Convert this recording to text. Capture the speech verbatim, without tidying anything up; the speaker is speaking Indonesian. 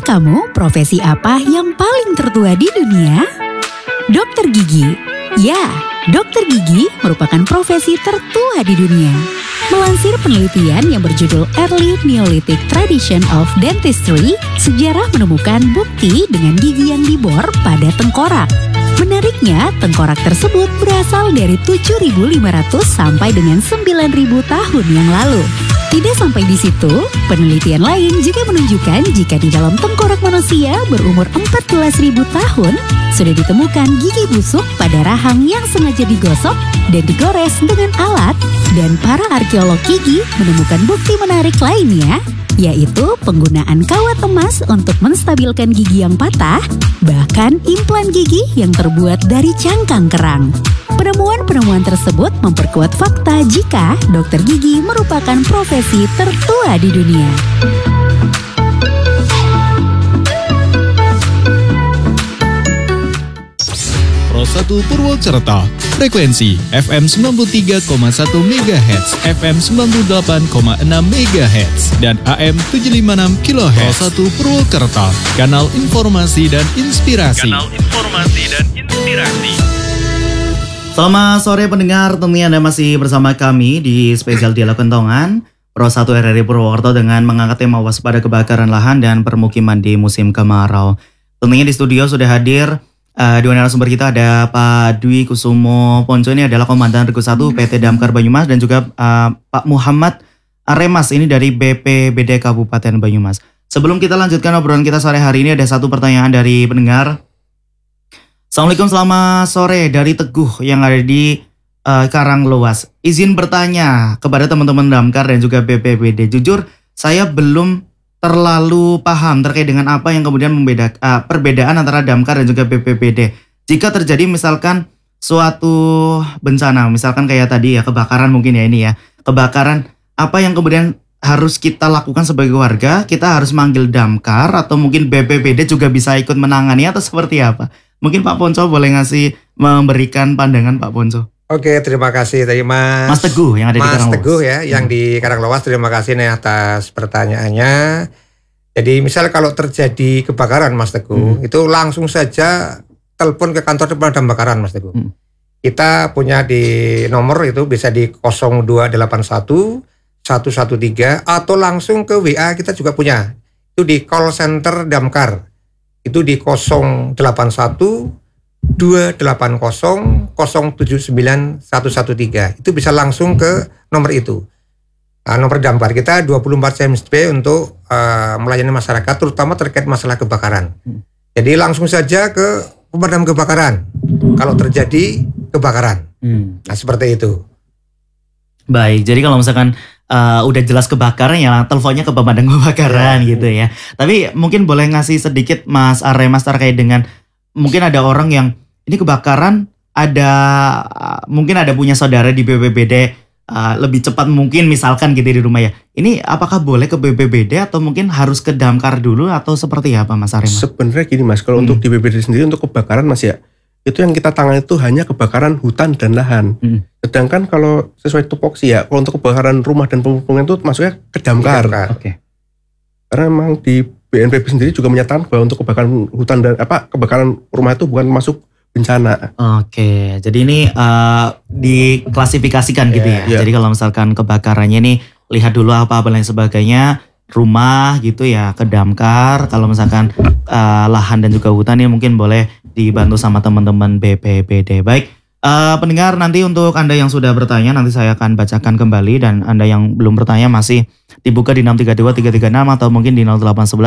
kamu profesi apa yang paling tertua di dunia? Dokter gigi. Ya, dokter gigi merupakan profesi tertua di dunia. Melansir penelitian yang berjudul Early Neolithic Tradition of Dentistry, sejarah menemukan bukti dengan gigi yang dibor pada tengkorak. Menariknya, tengkorak tersebut berasal dari tujuh ribu lima ratus sampai dengan sembilan ribu tahun yang lalu. Tidak sampai di situ, penelitian lain juga menunjukkan jika di dalam tengkorak manusia berumur empat belas ribu tahun, sudah ditemukan gigi busuk pada rahang yang sengaja digosok dan digores dengan alat, dan para arkeolog gigi menemukan bukti menarik lainnya, yaitu penggunaan kawat emas untuk menstabilkan gigi yang patah, bahkan implan gigi yang terbuat dari cangkang kerang. Penemuan-penemuan tersebut memperkuat fakta jika dokter gigi merupakan profesi tertua di dunia. Pro satu Purwokerto, frekuensi F M sembilan puluh tiga koma satu megahertz, F M sembilan puluh delapan koma enam megahertz, dan A M tujuh ratus lima puluh enam kilohertz. Pro satu Purwokerto, kanal informasi dan inspirasi. Kanal informasi dan inspirasi. Selamat sore pendengar, tentunya Anda masih bersama kami di spesial Dialog Kentongan Pro satu R R I Purwokerto dengan mengangkat tema waspada kebakaran lahan dan permukiman di musim kemarau. Tentunya di studio sudah hadir uh, dua narasumber kita, ada Pak Dwi Kusumo Ponco, ini adalah Komandan Regu satu P T Damkar Banyumas, dan juga uh, Pak Muhammad Aremas, ini dari B P B D Kabupaten Banyumas. Sebelum kita lanjutkan obrolan kita sore hari ini, ada satu pertanyaan dari pendengar. Assalamualaikum, selamat sore dari Teguh yang ada di uh, Karanglewas. Izin bertanya kepada teman-teman Damkar dan juga B P B D. Jujur, saya belum terlalu paham terkait dengan apa yang kemudian membedakan uh, perbedaan antara Damkar dan juga B P B D. Jika terjadi misalkan suatu bencana, misalkan kayak tadi ya, kebakaran mungkin ya ini ya, kebakaran, apa yang kemudian harus kita lakukan sebagai warga? Kita harus manggil Damkar atau mungkin B P B D juga bisa ikut menangani atau seperti apa? Mungkin Pak Ponco boleh ngasih, memberikan pandangan Pak Ponco. Oke, terima kasih tadi Mas. Mas Teguh yang ada Mas di Karanglewas. Mas Teguh ya, hmm. yang di Karanglewas. Terima kasih nih atas pertanyaannya. Jadi misal kalau terjadi kebakaran Mas Teguh, hmm. itu langsung saja telepon ke kantor pemadam kebakaran Mas Teguh. Hmm. Kita punya di nomor itu bisa di nol dua delapan satu satu satu tiga atau langsung ke W A kita juga punya. Itu di call center Damkar. Itu di nol delapan satu dua delapan nol nol tujuh sembilan satu satu tiga. Itu bisa langsung ke nomor itu. Nah, nomor Damkar kita dua puluh empat jam untuk uh, melayani masyarakat terutama terkait masalah kebakaran. Hmm. Jadi langsung saja ke pemadam kebakaran kalau terjadi kebakaran. Hmm. Nah, seperti itu. Baik, jadi kalau misalkan Uh, udah jelas kebakaran ya teleponnya ke pemadam kebakaran ya, gitu ya. Tapi mungkin boleh ngasih sedikit Mas Aremas terkait dengan mungkin ada orang yang ini kebakaran, ada uh, mungkin ada punya saudara di B P B D uh, lebih cepat mungkin misalkan gitu di rumah ya. Ini apakah boleh ke B P B D atau mungkin harus ke Damkar dulu atau seperti apa Mas Aremas? Sebenarnya gini Mas, kalau hmm. untuk di B P B D sendiri untuk kebakaran Mas ya, itu yang kita tangani itu hanya kebakaran hutan dan lahan. Hmm. Sedangkan kalau sesuai tupoksi ya, kalau untuk kebakaran rumah dan pemukiman itu masuknya ke Damkar. Oke. Okay. Karena memang di B N P B sendiri juga menyatakan bahwa untuk kebakaran hutan dan apa kebakaran rumah itu bukan masuk bencana. Oke, okay. Jadi ini uh, diklasifikasikan yeah, gitu ya. Yeah. Jadi kalau misalkan kebakarannya ini lihat dulu apa-apa dan sebagainya, rumah gitu ya ke Damkar. Kalau misalkan uh, lahan dan juga hutan ini mungkin boleh dibantu sama teman-teman B P B D. Baik, uh, pendengar, nanti untuk Anda yang sudah bertanya nanti saya akan bacakan kembali, dan Anda yang belum bertanya masih dibuka di enam tiga dua tiga tiga enam atau mungkin di nol delapan satu satu